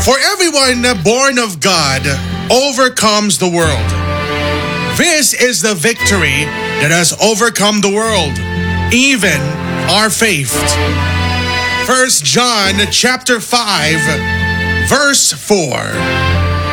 For everyone born of God overcomes the world. This is the victory that has overcome the world, even our faith. 1 John chapter 5, verse 4.